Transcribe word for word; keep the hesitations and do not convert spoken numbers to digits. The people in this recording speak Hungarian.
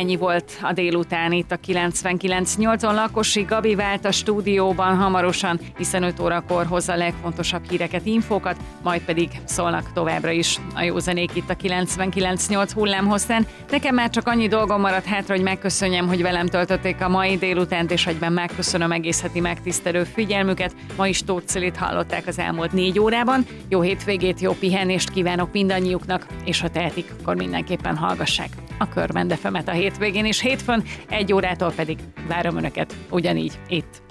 Ennyi volt a délután itt a kilencvenkilenc nyolcon. Lakosi Gabi vált a stúdióban hamarosan, hiszen öt órakor hozza a legfontosabb híreket, infókat, majd pedig szólnak továbbra is a jó zenék itt a kilencvenkilenc nyolc hullámhosszán. Nekem már csak annyi dolgom maradt hátra, hogy megköszönjem, hogy velem töltötték a mai délutánt, és egyben megköszönöm egész heti megtisztelő figyelmüket. Ma is Tóth Cilit hallották az elmúlt négy órában. Jó hétvégét, jó pihenést kívánok mindannyiuknak, és ha tehetik, akkor mindenképpen hallgassák a Körmend ef emet a hétvégén, és hétfőn egy órától pedig várom Önöket ugyanígy itt